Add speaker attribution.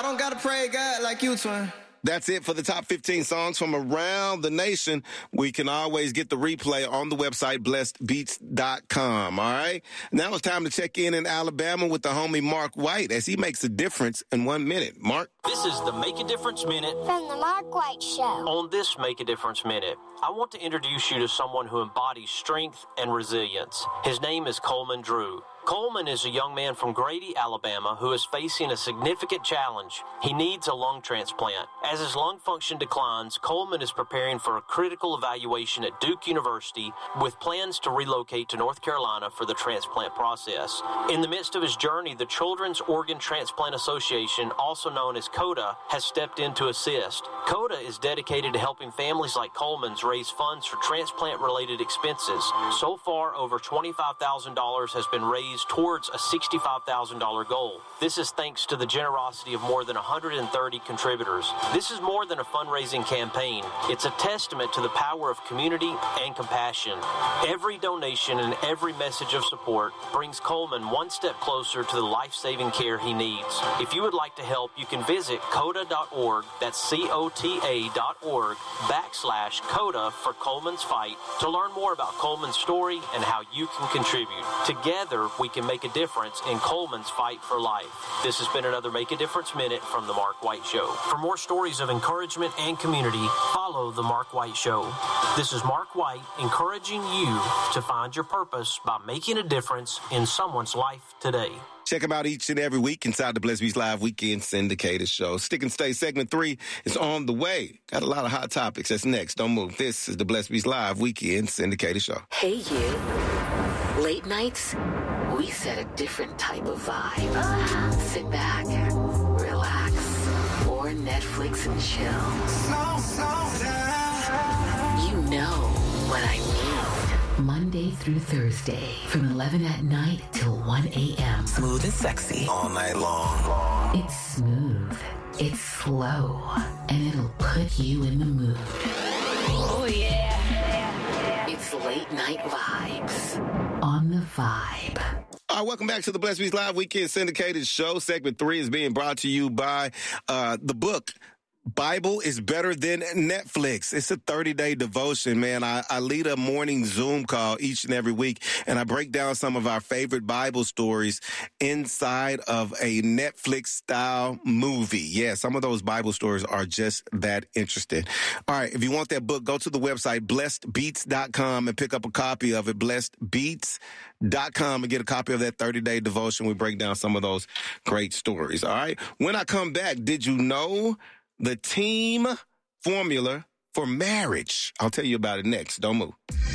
Speaker 1: don't gotta pray God like you, twin.
Speaker 2: That's it for the top 15 songs from around the nation. We can always get the replay on the website, blessedbeats.com. All right. Now it's time to check in Alabama with the homie Mark White as he makes a difference in 1 minute. Mark.
Speaker 3: This is the Make a Difference Minute
Speaker 4: from the Mark White Show.
Speaker 3: On this Make a Difference Minute, I want to introduce you to someone who embodies strength and resilience. His name is Coleman Drew. Coleman is a young man from Grady, Alabama, who is facing a significant challenge. He needs a lung transplant. As his lung function declines, Coleman is preparing for a critical evaluation at Duke University with plans to relocate to North Carolina for the transplant process. In the midst of his journey, the Children's Organ Transplant Association, also known as CODA, has stepped in to assist. CODA is dedicated to helping families like Coleman's raise funds for transplant-related expenses. So far, over $25,000 has been raised towards a $65,000 goal. This is thanks to the generosity of more than 130 contributors. This is more than a fundraising campaign. It's a testament to the power of community and compassion. Every donation and every message of support brings Coleman one step closer to the life-saving care he needs. If you would like to help, you can visit CODA.org, that's COTA.org/CODA for Coleman's Fight to learn more about Coleman's story and how you can contribute. Together, we can make a difference in Coleman's fight for life. This has been another Make a Difference Minute from The Mark White Show. For more stories of encouragement and community, follow The Mark White Show. This is Mark White encouraging you to find your purpose by making a difference in someone's life today.
Speaker 2: Check them out each and every week inside the Blessed Beats Live Weekend Syndicated Show. Stick and Stay segment 3 is on the way. Got a lot of hot topics. That's next. Don't move. This is the Blessed Beats Live Weekend Syndicated Show.
Speaker 5: Hey, you. Late nights, we set a different type of vibe. Sit back, relax, or Netflix and chill.
Speaker 1: Slow down.
Speaker 5: You know what I mean. Monday through Thursday, from 11 at night till 1 a.m.
Speaker 6: Smooth and sexy all night long.
Speaker 5: It's smooth, it's slow, and it'll put you in the mood.
Speaker 4: Oh, yeah.
Speaker 5: It's Late Night Vibes on The Vibe.
Speaker 2: All right, welcome back to the Blessed Beats Live Weekend Syndicated Show. Segment 3 is being brought to you by the book, Bible is Better Than Netflix. It's a 30-day devotion, man. I lead a morning Zoom call each and every week, and I break down some of our favorite Bible stories inside of a Netflix-style movie. Yeah, some of those Bible stories are just that interesting. All right, if you want that book, go to the website, blessedbeats.com, and pick up a copy of it, blessedbeats.com, and get a copy of that 30-day devotion. We break down some of those great stories, all right? When I come back, did you know the team formula for marriage? I'll tell you about it next. Don't move.